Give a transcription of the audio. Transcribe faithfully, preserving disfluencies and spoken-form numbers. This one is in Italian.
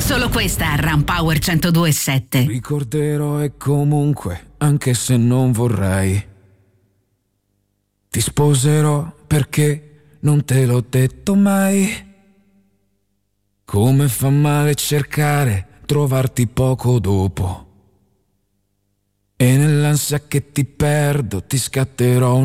Solo questa a Ram Power centodue e sette. Ricorderò e comunque, anche se non vorrei, ti sposerò perché non te l'ho detto mai. Come fa male cercare, trovarti poco dopo. E nell'ansia che ti perdo ti scatterò un